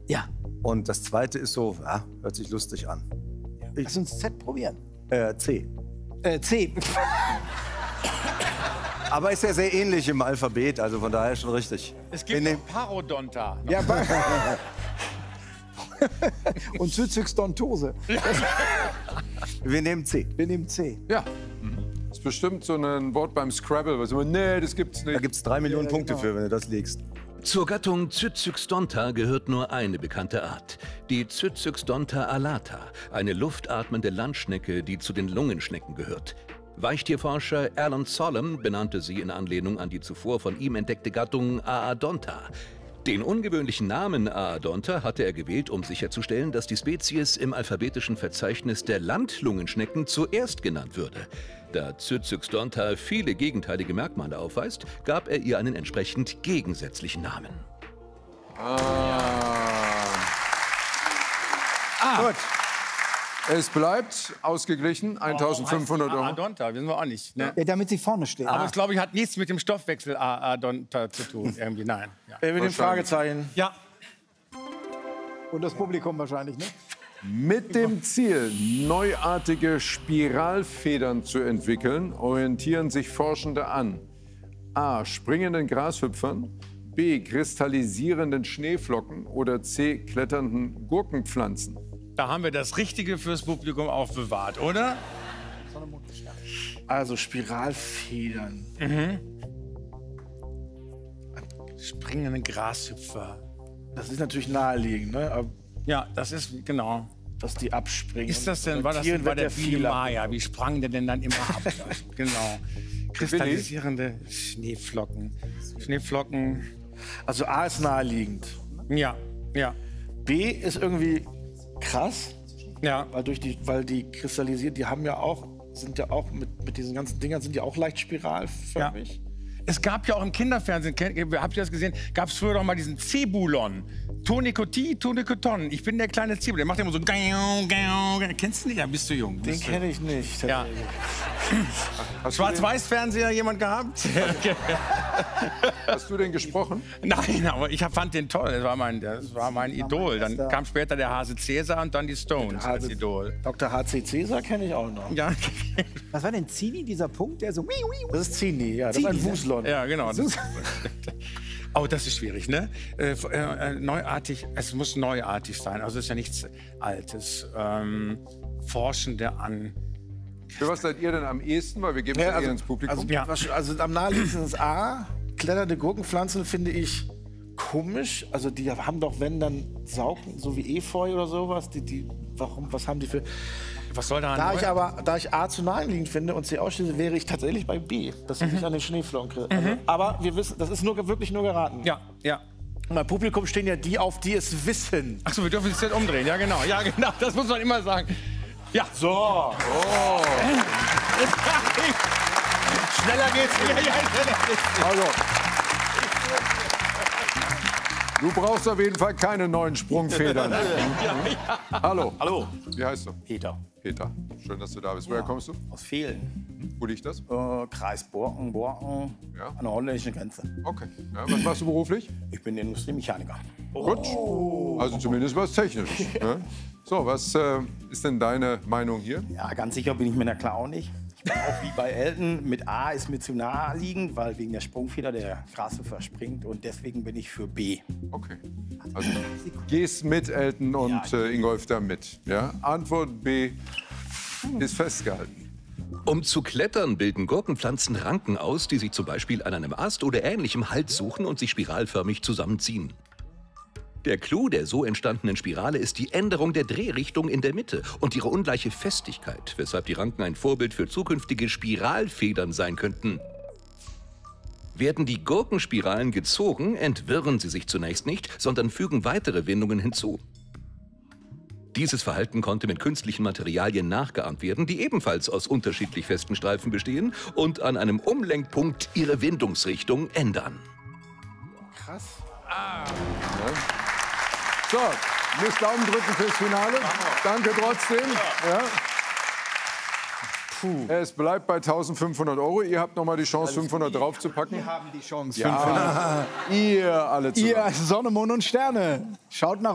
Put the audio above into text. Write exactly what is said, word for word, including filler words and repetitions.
Ja. Und das zweite ist so, ja, hört sich lustig an. Lass uns Z probieren. Äh, C. Äh, C. Aber ist ja sehr ähnlich im Alphabet, also von daher schon richtig. Es gibt Wir noch Parodonta. Ja, und Zyzixdontose. Wir nehmen C. Wir nehmen C. Ja. Das ist bestimmt so ein Wort beim Scrabble, was immer, nee, das gibt's nicht. Da gibt es drei Millionen Ja, Punkte genau. für, wenn du das legst. Zur Gattung Zyzixdonta gehört nur eine bekannte Art, die Zyzixdonta alata, eine luftatmende Landschnecke, die zu den Lungenschnecken gehört. Weichtierforscher Alan Solomon benannte sie in Anlehnung an die zuvor von ihm entdeckte Gattung Aadonta. Den ungewöhnlichen Namen Aadonta hatte er gewählt, um sicherzustellen, dass die Spezies im alphabetischen Verzeichnis der Landlungenschnecken zuerst genannt würde. Da Zyzixdonta viele gegenteilige Merkmale aufweist, gab er ihr einen entsprechend gegensätzlichen Namen. Ah. Ah. Gut. Es bleibt ausgeglichen, eintausendfünfhundert Euro. Aadonta, wissen wir auch nicht. Ne? Ja, damit sie vorne steht. Aber ich glaube, ich hat nichts mit dem Stoffwechsel Aadonta zu tun. Irgendwie, nein. Ja. Äh, mit dem Fragezeichen. Ja. Und das Publikum wahrscheinlich, ne? Mit dem Ziel, neuartige Spiralfedern zu entwickeln, orientieren sich Forschende an A. springenden Grashüpfern, B. kristallisierenden Schneeflocken oder C. kletternden Gurkenpflanzen. Da haben wir das Richtige fürs Publikum aufbewahrt, oder? Also Spiralfedern. Springende Grashüpfer. Das ist natürlich naheliegend, ne? Aber Ja, das ist, genau. dass die abspringen. Ist das denn, Und war das Tieren denn bei wird der ja viel Biene-Maya? Wie sprang der denn dann immer ab? Genau. Kristallisierende Schneeflocken. Schneeflocken. Also A ist naheliegend. Ja, ja, B ist irgendwie krass, ja. weil durch die, weil die kristallisiert, die haben ja auch, sind ja auch mit, mit diesen ganzen Dingern sind ja auch leicht spiralförmig. Es gab ja auch im Kinderfernsehen, kennt- habt ihr das gesehen, gab es früher doch mal diesen Zebulon. Tonikoti, Tonikoton. Ich bin der kleine Zebul. Der macht immer so. Kennst du nicht? Ja, bist du jung. Den Bist du- kenne ich nicht. Ja. Hast du, den, Schwarz-Weiß-Fernseher jemand gehabt? hast du den gesprochen? Nein, aber ich fand den toll. Das war mein, das war mein Idol. Dann kam später der Hase Cäsar und dann die Stones als Hase- Idol. Doktor H C Cäsar kenne ich auch noch. Ja, Was war denn Zini, dieser Punkt, der so... Wiu, wiu. Das ist Zini, ja. Das ist Zini, ein ne? Wuslon. ja genau. Das, oh, das ist schwierig, ne? Äh, äh, neuartig, es muss neuartig sein. Also es ist ja nichts Altes. Ähm, Forschende an. Für was seid ihr denn am ehesten? Weil wir geben es Ja, ja, also- eher ins Publikum. Also, Ja. was, also am naheliegendsten ist A. Kletternde Gurkenpflanzen finde ich komisch. Also die haben doch, wenn dann Saugen, so wie Efeu oder sowas. Die, die, warum, was haben die für... Was soll da Da neu- ich aber, da ich A zu naheliegend finde und C ausschließe, wäre ich tatsächlich bei B, dass ich nicht an den Schneeflocken kriege. Also, aber wir wissen, das ist nur, wirklich nur geraten. Ja, ja. Und beim Publikum stehen ja die auf, die es wissen. Achso, wir dürfen es jetzt umdrehen. Ja, genau. Ja, genau. Das muss man immer sagen. Ja. So. Schneller geht's nicht. Ja, ja, schneller geht's nicht. Also, du brauchst auf jeden Fall keine neuen Sprungfedern. Hallo. Hallo, Wie heißt du? Peter Peter. Schön, dass du da bist. Woher kommst du? aus Fehlen, Wo liegt das? äh, Kreis Borken, Borken, Ja. an der holländischen Grenze. Okay. Ja, was machst du beruflich? Ich bin Industriemechaniker. Gut. Also zumindest was Technisches. Ne? So, was äh, ist denn deine Meinung hier? Ja, ganz sicher bin ich mir da klar auch nicht. Ich bin auch wie bei Elton, mit A ist mir zu naheliegend, weil wegen der Sprungfeder der Grashüpfer springt und deswegen bin ich für B. Okay. Also gehst mit Elton und äh, Ingolf da mit. Ja? Antwort B ist festgehalten. Um zu klettern, bilden Gurkenpflanzen Ranken aus, die sich zum Beispiel an einem Ast oder ähnlichem Halt suchen und sich spiralförmig zusammenziehen. Der Clou der so entstandenen Spirale ist die Änderung der Drehrichtung in der Mitte und ihre ungleiche Festigkeit, weshalb die Ranken ein Vorbild für zukünftige Spiralfedern sein könnten. Werden die Gurkenspiralen gezogen, entwirren sie sich zunächst nicht, sondern fügen weitere Windungen hinzu. Dieses Verhalten konnte mit künstlichen Materialien nachgeahmt werden, die ebenfalls aus unterschiedlich festen Streifen bestehen und an einem Umlenkpunkt ihre Windungsrichtung ändern. Krass. So, müsst Daumen drücken fürs Finale. Danke trotzdem. Ja. Puh. Es bleibt bei eintausendfünfhundert Euro. Ihr habt noch mal die Chance, fünfhundert draufzupacken. Wir haben die Chance. Ja, ihr alle zusammen. Ihr Sonne, Mond und Sterne. Schaut nach